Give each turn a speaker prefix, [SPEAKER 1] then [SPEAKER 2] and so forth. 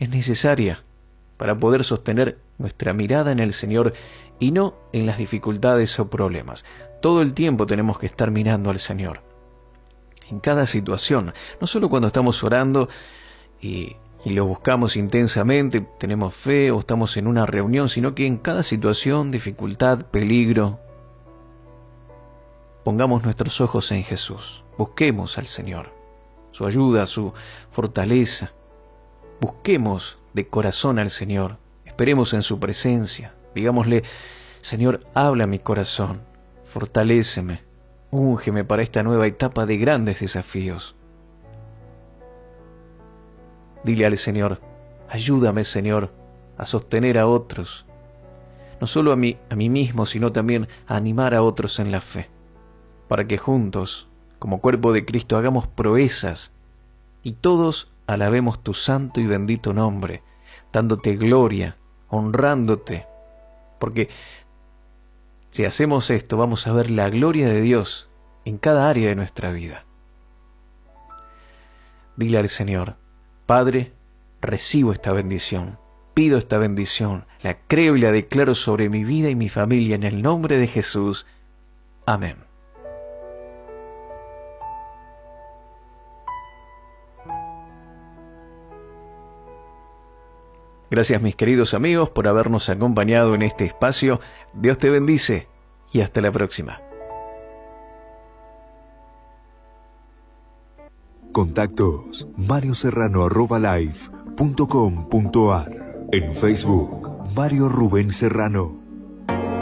[SPEAKER 1] es necesaria para poder sostener nuestra mirada en el Señor y no en las dificultades o problemas. Todo el tiempo tenemos que estar mirando al Señor. En cada situación, no solo cuando estamos orando y lo buscamos intensamente, tenemos fe o estamos en una reunión, sino que en cada situación, dificultad, peligro, pongamos nuestros ojos en Jesús. Busquemos al Señor, su ayuda, su fortaleza. Busquemos de corazón al Señor, esperemos en su presencia, digámosle: Señor, habla a mi corazón, fortaléceme, úngeme para esta nueva etapa de grandes desafíos. Dile al Señor: ayúdame, Señor, a sostener a otros, no solo a mí mismo, sino también a animar a otros en la fe, para que juntos, como cuerpo de Cristo, hagamos proezas y todos alabemos tu santo y bendito nombre, dándote gloria, honrándote, porque si hacemos esto vamos a ver la gloria de Dios en cada área de nuestra vida. Dile al Señor: Padre, recibo esta bendición, pido esta bendición, la creo y la declaro sobre mi vida y mi familia en el nombre de Jesús. Amén. Gracias, mis queridos amigos, por habernos acompañado en este espacio. Dios te bendice y hasta la próxima.
[SPEAKER 2] Contactos: marioserrano@live.com.ar. En Facebook: Mario Rubén Serrano.